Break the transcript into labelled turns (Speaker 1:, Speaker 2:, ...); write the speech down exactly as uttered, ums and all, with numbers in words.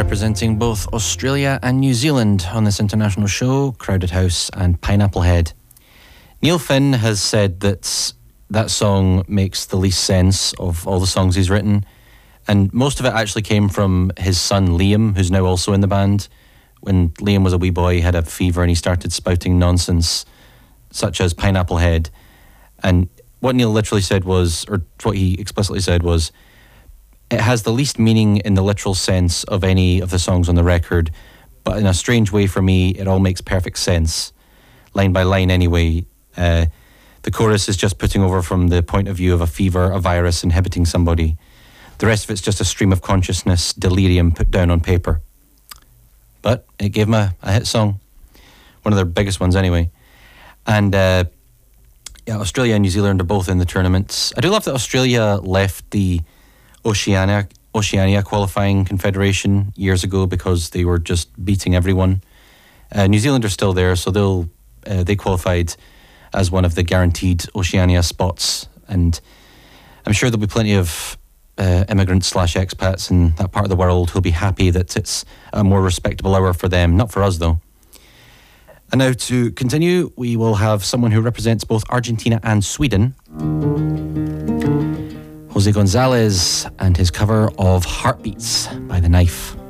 Speaker 1: representing both Australia and New Zealand on this international show, Crowded House and Pineapple Head. Neil Finn has said that that song makes the least sense of all the songs he's written, and most of it actually came from his son Liam, who's now also in the band. When Liam was a wee boy, he had a fever and he started spouting nonsense, such as Pineapple Head. And what Neil literally said was, or what he explicitly said was, it has the least meaning in the literal sense of any of the songs on the record, but in a strange way for me, it all makes perfect sense, line by line anyway. Uh, the chorus is just putting over from the point of view of a fever, a virus inhibiting somebody. The rest of it's just a stream of consciousness, delirium put down on paper. But it gave them a, a hit song, one of their biggest ones anyway. And uh, yeah, Australia and New Zealand are both in the tournaments. I do love that Australia left the Oceania Oceania qualifying confederation years ago because they were just beating everyone. Uh, New Zealand are still there, so they'll uh, they qualified as one of the guaranteed Oceania spots, and I'm sure there'll be plenty of uh, immigrants slash expats in that part of the world who'll be happy that it's a more respectable hour for them, not for us though. And now to continue, we will have someone who represents both Argentina and Sweden, Jose Gonzalez, and his cover of Heartbeats by The Knife.